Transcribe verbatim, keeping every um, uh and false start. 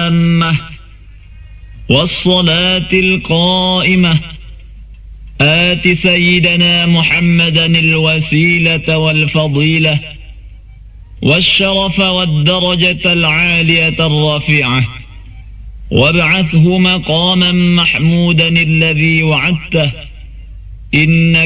التامة والصلاة القائمة آت سيدنا محمدا الوسيلة والفضيلة والشرف والدرجة العالية الرفيعة وابعثه مقاما محمودا الذي وعدته إنك